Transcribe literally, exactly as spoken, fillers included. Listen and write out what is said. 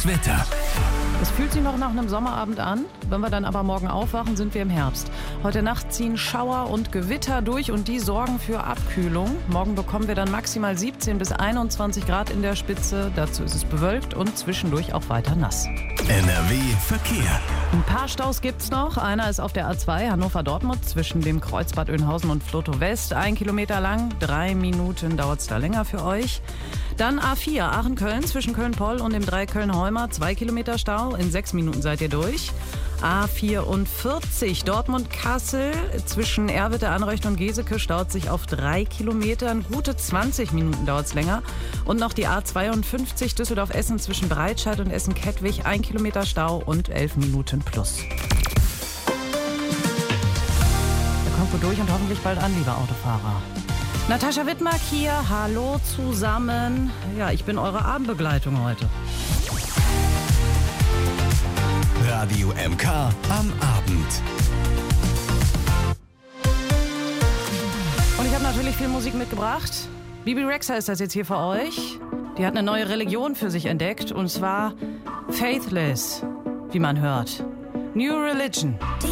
Das Wetter. Es fühlt sich noch nach einem Sommerabend an. Wenn wir dann aber morgen aufwachen, sind wir im Herbst. Heute Nacht ziehen Schauer und Gewitter durch und die sorgen für Abkühlung. Morgen bekommen wir dann maximal siebzehn bis einundzwanzig Grad in der Spitze. Dazu ist es bewölkt und zwischendurch auch weiter nass. N R W Verkehr. Ein paar Staus gibt's noch. Einer ist auf der A zwei Hannover-Dortmund zwischen dem Kreuzbad Oeynhausen und Flotow West. Ein Kilometer lang. Drei Minuten dauert's da länger für euch. Dann A vier Aachen-Köln zwischen Köln-Poll und dem Dreieck Köln-Heuma. Zwei Kilometer Stau. In sechs Minuten seid ihr durch. A vierundvierzig Dortmund-Kassel zwischen Erwitte, Anrecht und Geseke staut sich auf drei Kilometern. Gute zwanzig Minuten dauert's länger. Und noch die A zweiundfünfzig Düsseldorf-Essen zwischen Breitscheid und Essen-Kettwig. Ein Kilometer Stau und elf Minuten plus. Da kommt gut durch und hoffentlich bald an, liebe Autofahrer. Natascha Wittmark hier, hallo zusammen. Ja, ich bin eure Abendbegleitung heute. Radio M K am Abend. Und ich habe natürlich viel Musik mitgebracht. Bibi Rexha ist das jetzt hier für euch. Die hat eine neue Religion für sich entdeckt und zwar Faithless, wie man hört. New Religion.